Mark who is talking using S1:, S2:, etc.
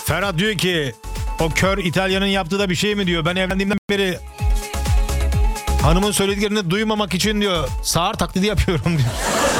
S1: Ferhat diyor ki o kör İtalyanın yaptığı da bir şey mi diyor. Ben evlendiğimden beri hanımın söylediklerini duymamak için diyor sağır taklidi yapıyorum diyor.